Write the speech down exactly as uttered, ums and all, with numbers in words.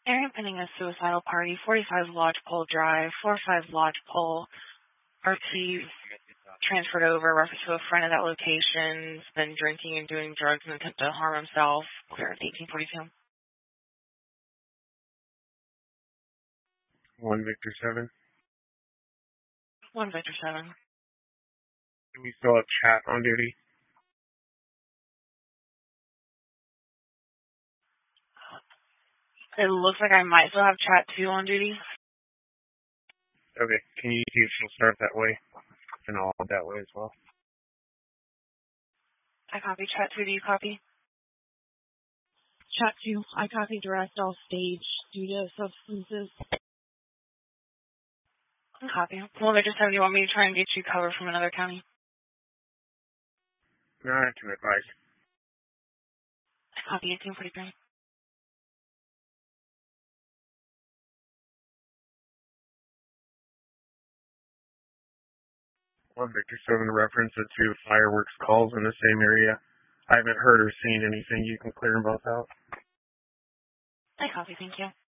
Area pending a suicidal party, forty-five Lodgepole Drive, forty-five Lodgepole. R T transferred over, reference to a friend of that location, has been drinking and doing drugs and attempt to harm himself. Clear at eighteen forty-two. One Victor seven. One Victor seven. Do we still have chat on duty? It looks like I might still have chat two on duty. Okay, can you see if she'll start that way? And I'll add that way as well. I copy chat two. Do you copy? Chat two. I copy direct all stage due to substances. I copy. Well, they just said you want me to try and get you cover from another county. No, I can advise. I copy eighteen forty-three. One Victor seven reference to two fireworks calls in the same area. I haven't heard or seen anything. You can clear them both out. I copy, thank you.